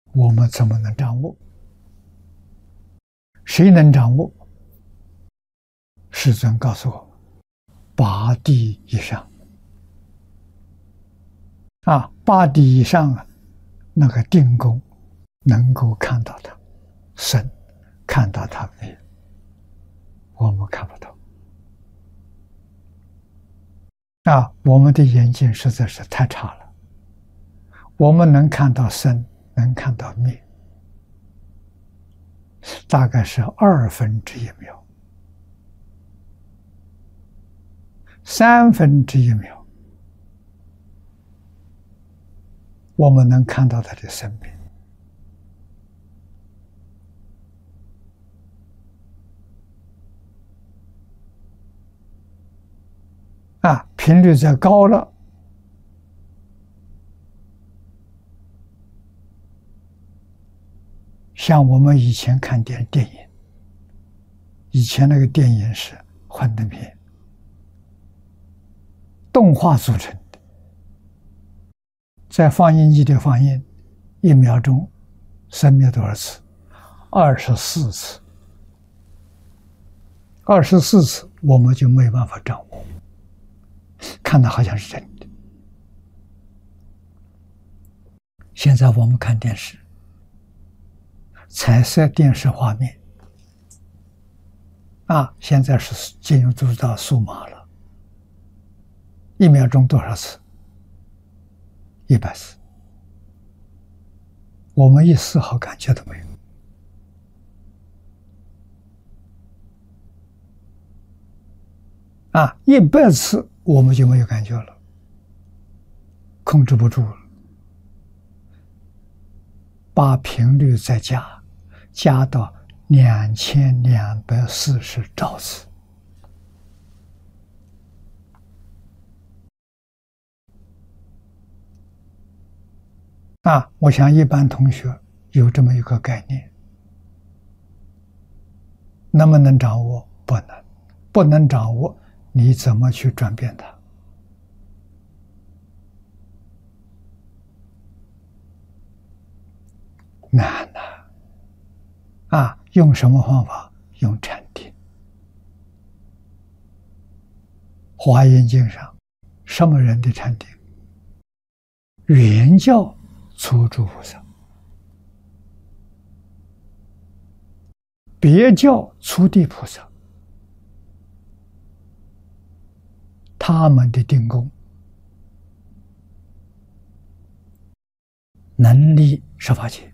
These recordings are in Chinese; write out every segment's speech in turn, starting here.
我们怎么能掌握？谁能掌握？世尊告诉我们，8地以上8地以上那个定功能够看到它身，看到它灭，我们看不到我们的眼睛实在是太差了。我们能看到生，能看到灭，大概是1/2秒、1/3秒，我们能看到它的生命频率再高了，像我们以前看电影，以前那个电影是幻灯片，动画组成的，在放映机的放映，1秒钟生灭多少次？24次，24次我们就没办法掌握，看的好像是真的。现在我们看电视，彩色电视画面现在是进入到数码了，1秒钟多少次？100次，我们一丝毫感觉都没有100次我们就没有感觉了，控制不住了，把频率再加到2240兆次我想一般同学有这么一个概念，能不能掌握？不能，不能掌握，你怎么去转变它？难用什么方法？用禅定。华严经上，什么人的禅定？圆教初住菩萨，别教初地菩萨，他们的定功能离十法界，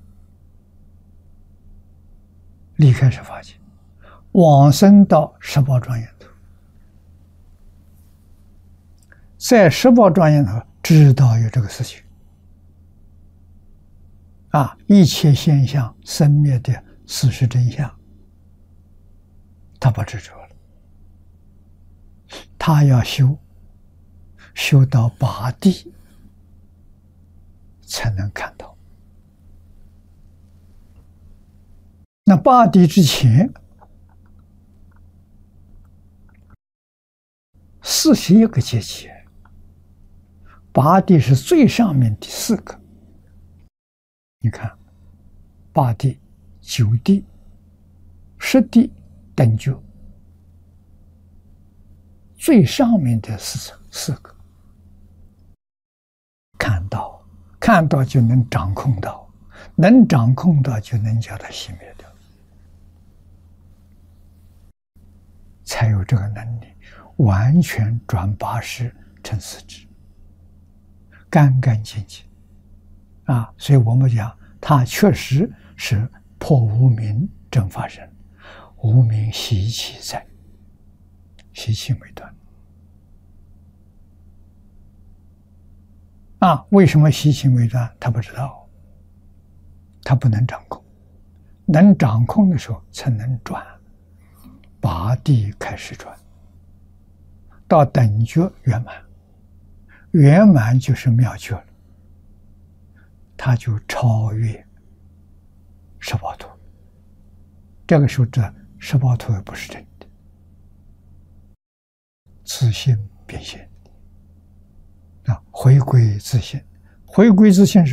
离开十法界，往生到十宝庄严土，在十宝庄严土知道有这个事情一切现象生灭的事实真相，他不执着了，他要修到8地才能看到。那8地之前41个阶级，8地是最上面的4个。你看8地、9地、10地等觉，最上面的4个，看到就能掌控到，能掌控到就能叫它熄灭掉，才有这个能力完全转8识成4智，干干净净所以我们讲他确实是破无明正法身，无明习气在，习气没断为什么习气没断？他不知道，他不能掌控，能掌控的时候才能转，8地开始转，到等觉圆满，圆满就是妙觉了，他就超越十报图，这个时候这十报图也不是真的，自性变现回归自性，回归自性是